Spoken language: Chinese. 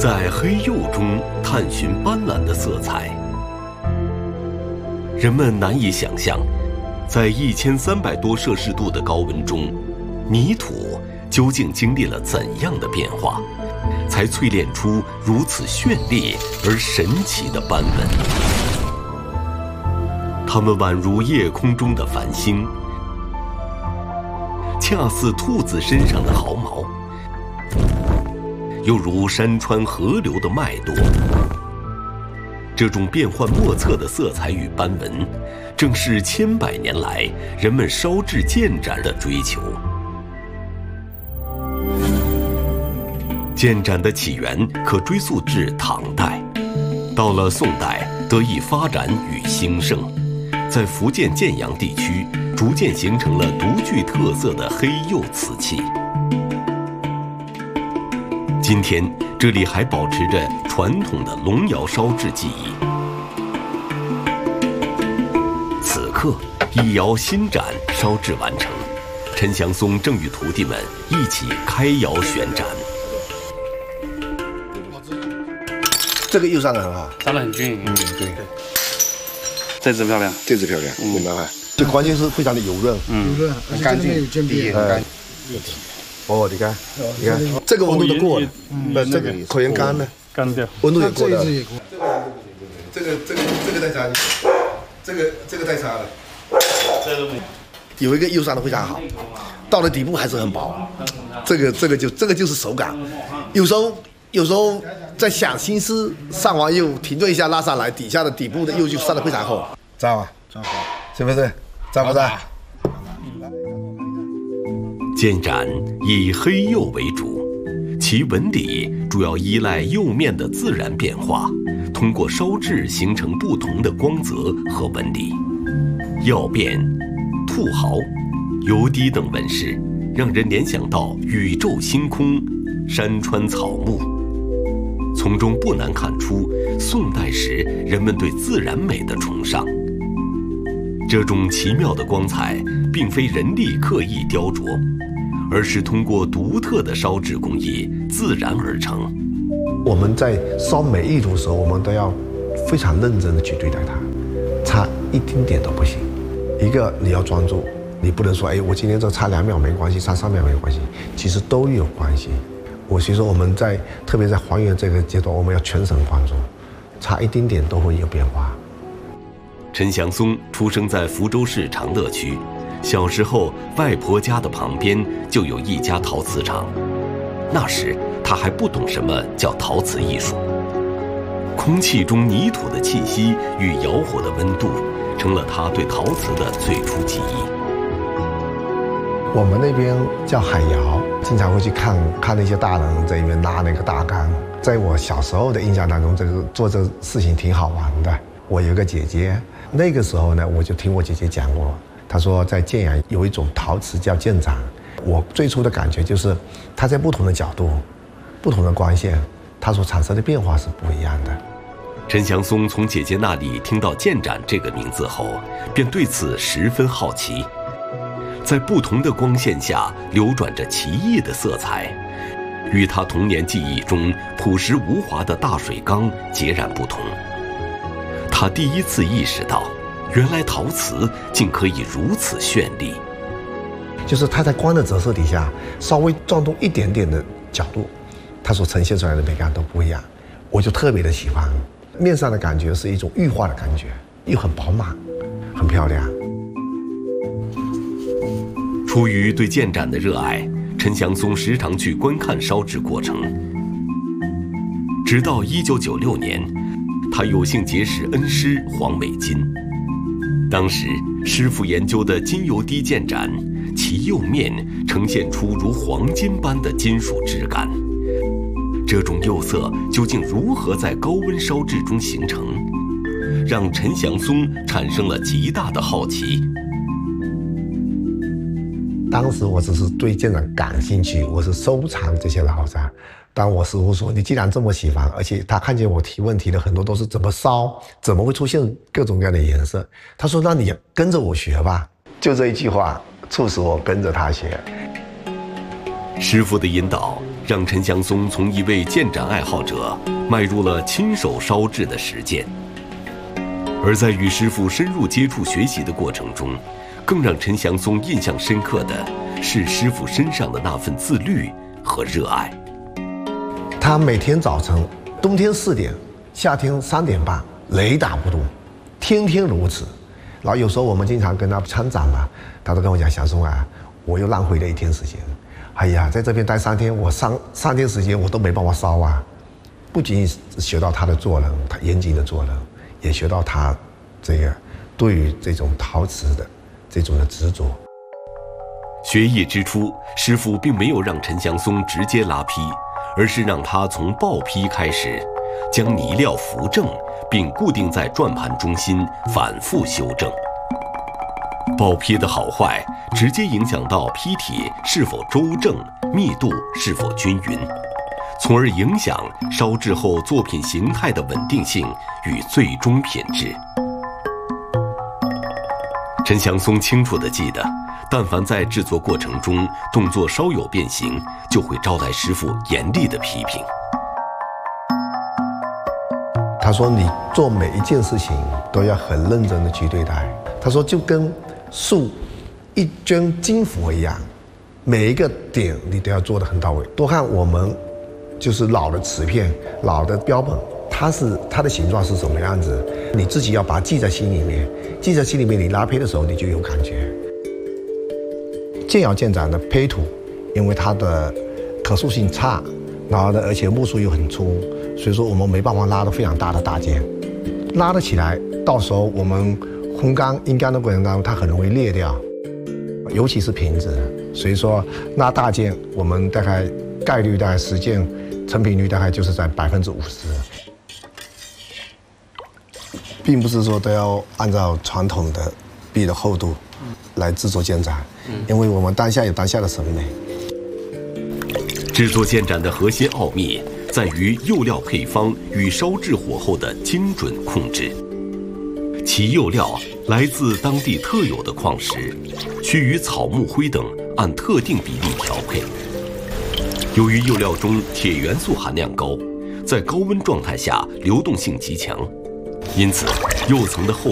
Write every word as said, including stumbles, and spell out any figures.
在黑釉中探寻斑斓的色彩。人们难以想象，在一千三百多摄氏度的高温中，泥土究竟经历了怎样的变化，才淬炼出如此绚丽而神奇的斑纹。它们宛如夜空中的繁星，恰似兔子身上的毫毛，又如山川河流的脉动。这种变幻莫测的色彩与斑纹，正是千百年来人们烧制建盏的追求。建盏的起源可追溯至唐代，到了宋代得以发展与兴盛，在福建建阳地区逐渐形成了独具特色的黑釉瓷器。今天这里还保持着传统的龙窑烧制技艺。此刻，一窑新盏烧制完成，陈祥松正与徒弟们一起开窑选盏。 这个釉上的很好， 烧得很均匀。 嗯，对。 这只漂亮， 这只漂亮，明白吗？这关键是非常的油润， 嗯， 油润，而且这个没有渐变， 很干净。哦，你看，你看，这个温度都过了，那这个口沿干了， 干掉， 温度也过了。 这个这个这个太差了，这个这个太差了。 有一个釉上的非常好，到了底部还是很薄，这个这个就这个就是手感。有时候有时候在想心思，上完釉停顿一下拉上来，底下的底部的釉就上得非常厚，知道吗？是不是？知不知道？ 建盏以黑釉为主，其纹理主要依赖釉面的自然变化，通过烧制形成不同的光泽和纹理。曜变、兔毫、油滴等纹饰，让人联想到宇宙星空、山川草木，从中不难看出宋代时人们对自然美的崇尚。这种奇妙的光彩，并非人力刻意雕琢，而是通过独特的烧制工艺自然而成。 我们在烧每一炉的时候，我们都要非常认真的去对待它，差一丁点都不行。一个你要专注，你不能说，哎，我今天这差两秒没关系，差三秒没关系，其实都有关系。我所以说我们在特别在还原这个阶段，我们要全神贯注，差一丁点都会有变化。 陈祥松出生在福州市长乐区，小时候外婆家的旁边就有一家陶瓷厂。那时他还不懂什么叫陶瓷艺术，空气中泥土的气息与窑火的温度，成了他对陶瓷的最初记忆。 我们那边叫海窑，经常会去看看那些大人在里面拉那个大缸。在我小时候的印象当中，这个做这个事情挺好玩的。我有个姐姐，那个时候呢，我就听我姐姐讲过，她说在建阳有一种陶瓷叫建盏。我最初的感觉就是，它在不同的角度、不同的光线，它所产生的变化是不一样的。 陈祥松从姐姐那里听到建盏这个名字后，便对此十分好奇。在不同的光线下流转着奇异的色彩，与他童年记忆中朴实无华的大水缸截然不同。他第一次意识到，原来陶瓷竟可以如此绚丽。 就是它在光的折射底下，稍微转动一点点的角度，它所呈现出来的美感都不一样。我就特别的喜欢，面上的感觉是一种玉化的感觉，又很饱满，很漂亮。 出于对建盏的热爱，陈祥松时常去观看烧制过程。直到一九九六年，他有幸结识恩师黄伟金。当时师傅研究的金油滴建盏，其釉面呈现出如黄金般的金属质感。这种釉色究竟如何在高温烧制中形成，让陈祥松产生了极大的好奇。 当时我只是对建盏感兴趣，我是收藏这些老盏。当我师傅说你既然这么喜欢，而且他看见我提问题的很多都是怎么烧，怎么会出现各种各样的颜色，他说那你跟着我学吧。就这一句话促使我跟着他学。 师傅的引导让陈祥松从一位建盏爱好者迈入了亲手烧制的实践。而在与师傅深入接触学习的过程中，更让陈祥松印象深刻的是师傅身上的那份自律和热爱。 他每天早晨，冬天四点，夏天三点半，雷打不动，天天如此。然后有时候我们经常跟他参展嘛，他都跟我讲：“祥松啊，我又浪费了一天时间。哎呀，在这边待三天，我三三天时间我都没办法烧啊。”不仅学到他的做人，他严谨的做人，也学到他这个对于这种陶瓷的这种的执着。 学艺之初，师傅并没有让陈祥松直接拉坯，而是让他从爆坯开始，将泥料扶正，并固定在转盘中心，反复修正。爆坯的好坏直接影响到坯体是否周正、密度是否均匀，从而影响烧制后作品形态的稳定性与最终品质。陈祥松清楚地记得，但凡在制作过程中动作稍有变形，就会招来师傅严厉的批评。 他说：“你做每一件事情都要很认真的去对待。”他说：“就跟塑一尊金佛一样，每一个点你都要做得很到位。多看我们就是老的瓷片、老的标本，它是它的形状是什么样子，你自己要把它记在心里面。记在心里面，你拉坯的时候你就有感觉。建窑建盏的坯土，因为它的可塑性差，然后呢，而且木数又很粗，所以说我们没办法拉得非常大的大件，拉得起来，到时候我们烘干阴干的过程当中，它很容易裂掉，尤其是瓶子。所以说拉大件，我们大概概率大概实践成品率大概就是在百分之五十，并不是说都要按照传统的壁的厚度来制作建盏，因为我们当下有当下的审美。 制作建盏的核心奥秘在于釉料配方与烧制火候的精准控制。其釉料来自当地特有的矿石，需与草木灰等按特定比例调配。由于釉料中铁元素含量高，在高温状态下流动性极强，因此釉层的厚